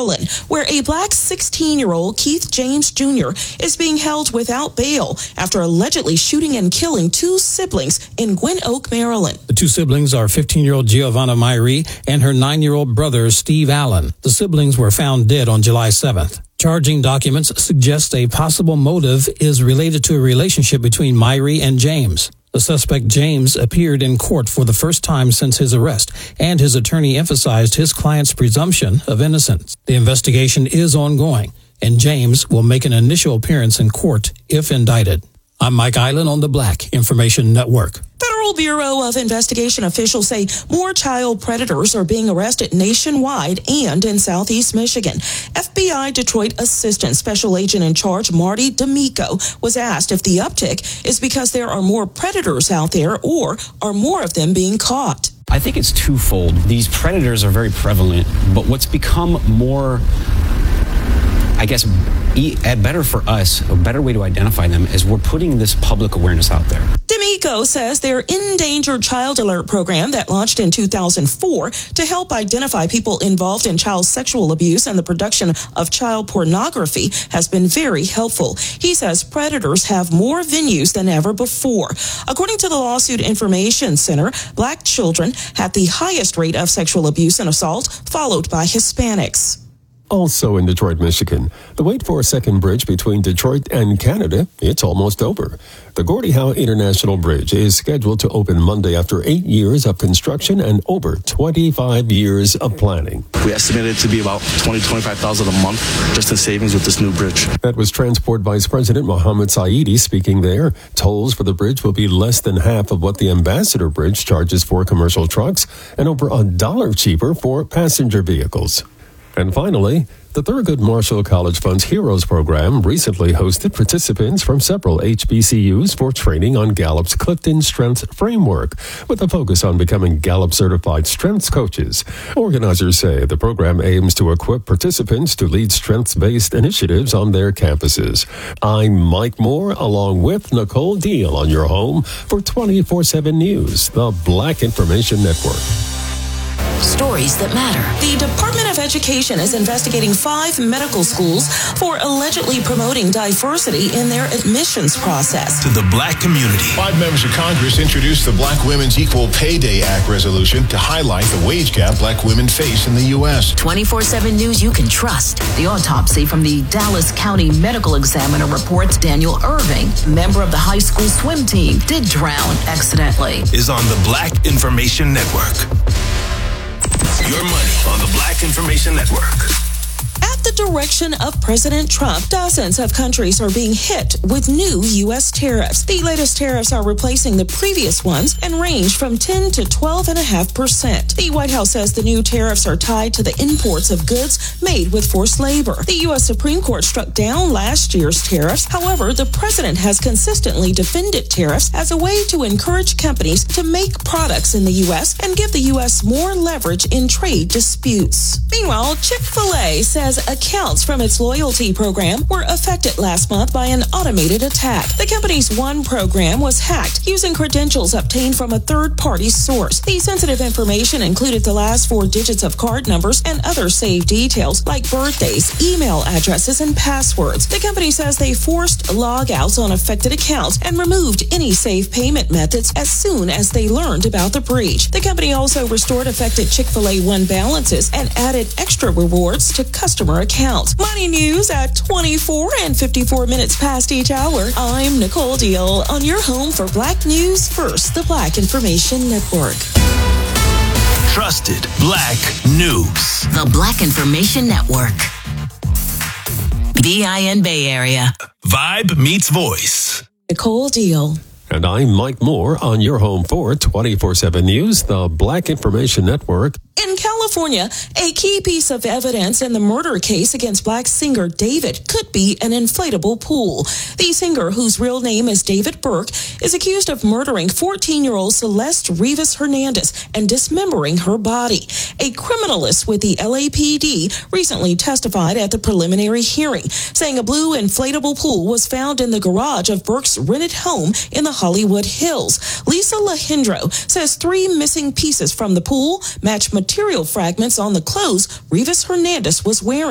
Maryland, where a black 16-year-old Keith James Jr. is being held without bail after allegedly shooting and killing two siblings in Gwen Oak, Maryland. The two siblings are 15-year-old Giovanna Myrie and her 9-year-old brother, Steve Allen. The siblings were found dead on July 7th. Charging documents suggest a possible motive is related to a relationship between Myrie and James. The suspect, James, appeared in court for the first time since his arrest, and his attorney emphasized his client's presumption of innocence. The investigation is ongoing, and James will make an initial appearance in court if indicted. I'm Mike Island on the Black Information Network. Federal Bureau of Investigation officials say more child predators are being arrested nationwide and in Southeast Michigan. FBI Detroit Assistant Special Agent in Charge Marty D'Amico was asked if the uptick is because there are more predators out there or are more of them being caught. I think it's twofold. These predators are very prevalent, but what's become more, I guess, better for us, a better way to identify them is we're putting this public awareness out there. D'Amico says their Endangered Child Alert program that launched in 2004 to help identify people involved in child sexual abuse and the production of child pornography has been very helpful. He says predators have more venues than ever before. According to the Lawsuit Information Center, black children had the highest rate of sexual abuse and assault, followed by Hispanics. Also in Detroit, Michigan, the wait for a second bridge between Detroit and Canada, it's almost over. The Gordie Howe International Bridge is scheduled to open Monday after 8 years of construction and over 25 years of planning. We estimate it to be about $25,000 a month just in savings with this new bridge. That was Transport Vice President Mohammed Saidi speaking there. Tolls for the bridge will be less than half of what the Ambassador Bridge charges for commercial trucks and over $1 cheaper for passenger vehicles. And finally, the Thurgood Marshall College Fund's Heroes Program recently hosted participants from several HBCUs for training on Gallup's Clifton Strengths Framework, with a focus on becoming Gallup-certified strengths coaches. Organizers say the program aims to equip participants to lead strengths-based initiatives on their campuses. I'm Mike Moore, along with Nicole Deal on your home for 24/7 News, the Black Information Network. Stories that matter. The Department of Education is investigating 5 medical schools for allegedly promoting diversity in their admissions process. To the black community. 5 members of Congress introduced the Black Women's Equal Pay Day Act resolution to highlight the wage gap black women face in the U.S. 24/7 News you can trust. The autopsy from the Dallas County Medical Examiner reports Daniel Irving, member of the high school swim team, did drown accidentally. Is on the Black Information Network. Your money on the Black Information Network. At the direction of President Trump, dozens of countries are being hit with new U.S. tariffs. The latest tariffs are replacing the previous ones and range from 10 to 12.5%. The White House says the new tariffs are tied to the imports of goods made with forced labor. The U.S. Supreme Court struck down last year's tariffs. However, the president has consistently defended tariffs as a way to encourage companies to make products in the U.S. and give the U.S. more leverage in trade disputes. Meanwhile, Chick-fil-A says accounts from its loyalty program were affected last month by an automated attack. The company's One program was hacked using credentials obtained from a third-party source. The sensitive information included the last 4 digits of card numbers and other saved details like birthdays, email addresses, and passwords. The company says they forced logouts on affected accounts and removed any safe payment methods as soon as they learned about the breach. The company also restored affected Chick-fil-A One balances and added extra rewards to customer accounts. Money news at 24 and 54 minutes past each hour. I'm Nicole Deal on your home for Black News First, the Black Information Network. Trusted Black News. The Black Information Network. BIN Bay Area. Vibe meets voice. Nicole Deal. And I'm Mike Moore on your home for 24/7 News, the Black Information Network. In California, a key piece of evidence in the murder case against black singer David could be an inflatable pool. The singer, whose real name is David Burke, is accused of murdering 14-year-old Celeste Rivas Hernandez and dismembering her body. A criminalist with the LAPD recently testified at the preliminary hearing, saying a blue inflatable pool was found in the garage of Burke's rented home in the Hollywood Hills. Lisa Lahindro says 3 missing pieces from the pool match material fragments on the clothes Rivas Hernandez was wearing.